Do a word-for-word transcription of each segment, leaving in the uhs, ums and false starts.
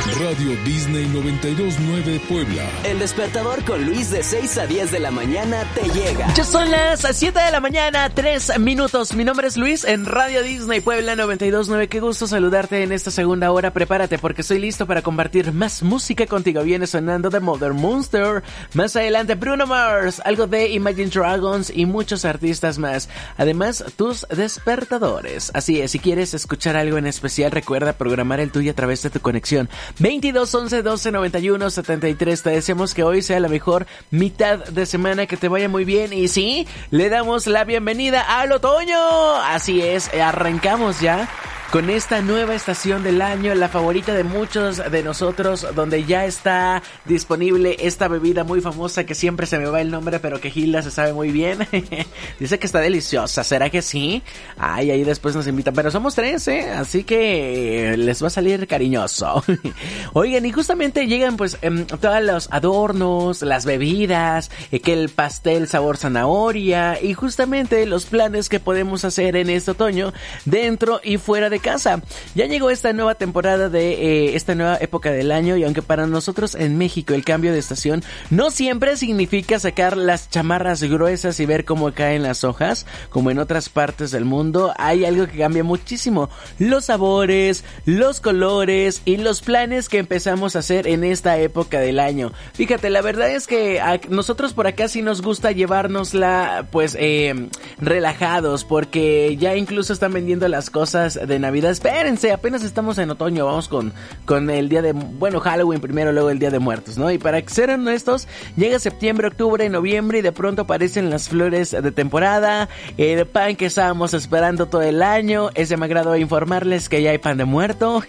Radio Disney noventa y dos punto nueve Puebla. El despertador con Luis de seis a diez de la mañana te llega. Ya son las siete de la mañana, tres minutos. Mi nombre es Luis en Radio Disney Puebla noventa y dos punto nueve. Qué gusto saludarte en esta segunda hora. Prepárate porque estoy listo para compartir más música contigo. Viene sonando The Mother Monster. Más adelante Bruno Mars, algo de Imagine Dragons y muchos artistas más. Además, tus despertadores. Así es, si quieres escuchar algo en especial, recuerda programar el tuyo a través de tu conexión. veintidós once doce noventa y uno setenta y tres. Te deseamos que hoy sea la mejor mitad de semana, que te vaya muy bien. Y sí, le damos la bienvenida al otoño. Así es, arrancamos ya con esta nueva estación del año, la favorita de muchos de nosotros, donde ya está disponible esta bebida muy famosa que siempre se me va el nombre, pero que Gilda se sabe muy bien. Dice que está deliciosa, ¿será que sí? Ay, ahí después nos invitan, pero somos tres, ¿eh? Así que les va a salir cariñoso. Oigan, y justamente llegan pues eh, todos los adornos, las bebidas, eh, que el pastel sabor zanahoria y justamente los planes que podemos hacer en este otoño dentro y fuera de casa. Ya llegó esta nueva temporada de eh, esta nueva época del año, y aunque para nosotros en México el cambio de estación no siempre significa sacar las chamarras gruesas y ver cómo caen las hojas, como en otras partes del mundo, hay algo que cambia muchísimo: los sabores, los colores y los planes que empezamos a hacer en esta época del año. Fíjate, la verdad es que a nosotros por acá sí nos gusta llevárnosla pues eh, relajados, porque ya incluso están vendiendo las cosas de Navidad. Espérense, apenas estamos en otoño, vamos con, con el día de, bueno, Halloween primero, luego el Día de Muertos, ¿no? Y para ser honestos, llega septiembre, octubre, noviembre y de pronto aparecen las flores de temporada, el pan que estábamos esperando todo el año. Es de mi agrado informarles que ya hay pan de muerto,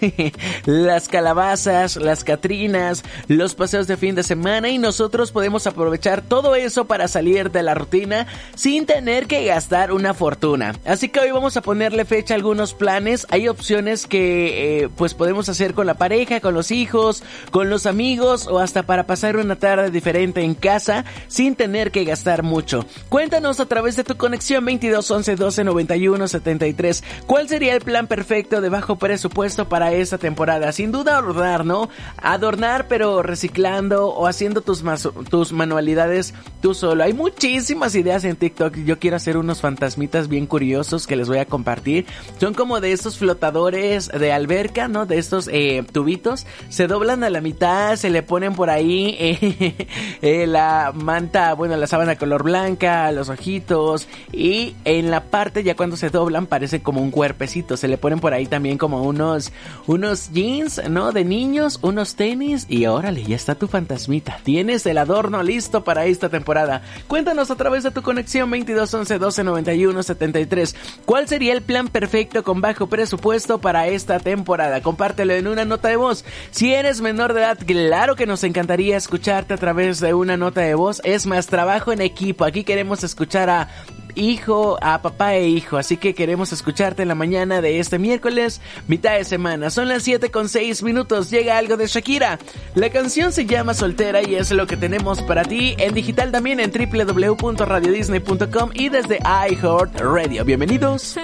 las calabazas, las catrinas, los paseos de fin de semana, y nosotros podemos aprovechar todo eso para salir de la rutina sin tener que gastar una fortuna. Así que hoy vamos a ponerle fecha a algunos planes. Hay opciones que eh, pues podemos hacer con la pareja, con los hijos, con los amigos, o hasta para pasar una tarde diferente en casa sin tener que gastar mucho. Cuéntanos a través de tu conexión veintidós once doce noventa y uno setenta y tres cuál sería el plan perfecto de bajo presupuesto para esta temporada. Sin duda adornar, ¿no? Adornar, pero reciclando o haciendo tus, mas- tus manualidades tú solo. Hay muchísimas ideas en TikTok. Yo quiero hacer unos fantasmitas bien curiosos que les voy a compartir. Son como de estos flotadores de alberca, ¿no? De estos eh, tubitos. Se doblan a la mitad, se le ponen por ahí eh, eh, la manta, bueno, la sábana color blanca, los ojitos, y en la parte ya cuando se doblan parece como un cuerpecito. Se le ponen por ahí también como unos unos jeans, ¿no? De niños, unos tenis, y órale, ya está tu fantasmita. Tienes el adorno listo para esta temporada. Cuéntanos a través de tu conexión veintidós once doce noventa y uno setenta y tres cuál sería el plan perfecto con bajo presupuesto para esta temporada. Compártelo en una nota de voz. Si eres menor de edad, claro que nos encantaría escucharte a través de una nota de voz. Es más, trabajo en equipo. Aquí queremos escuchar a hijo, a papá e hijo, así que queremos escucharte en la mañana de este miércoles, mitad de semana. Son las siete con seis minutos, llega algo de Shakira. La canción se llama Soltera y es lo que tenemos para ti en digital también en doble u doble u doble u punto radio disney punto com y desde iHeartRadio. Bienvenidos.